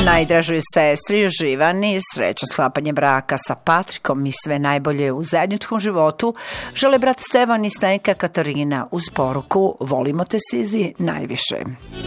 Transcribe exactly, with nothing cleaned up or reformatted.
Najdražoj sestri Živani srećno sklapanje braka sa Patrikom i sve najbolje u zajedničkom životu žele brat Stevan i snajka Katarina uz poruku volimo te Sizi najviše.